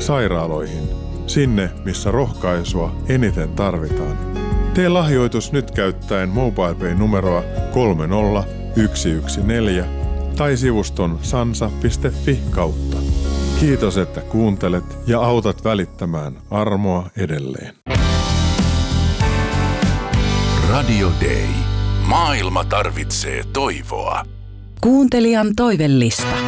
sairaaloihin, sinne missä rohkaisua eniten tarvitaan. Tee lahjoitus nyt käyttäen MobilePay-numeroa 30114 tai sivuston sansa.fi kautta. Kiitos, että kuuntelet ja autat välittämään armoa edelleen. Radio Day. Maailma tarvitsee toivoa. Kuuntelijan toivellista.